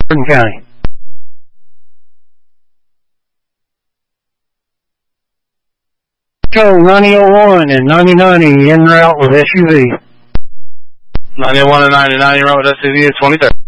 Burton County. Show 9001 and 9090 en route with SUV. 9001 and 9090 en route with SUV at 23rd.